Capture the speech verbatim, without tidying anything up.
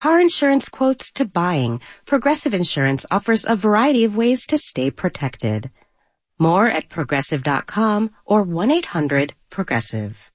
car insurance quotes to buying, Progressive Insurance offers a variety of ways to stay protected. More at progressive dot com or one eight hundred progressive.